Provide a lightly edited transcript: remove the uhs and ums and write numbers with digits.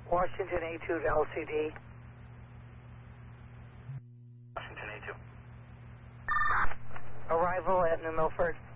Washington A2 to LCD. Washington A2. Arrival at New Milford.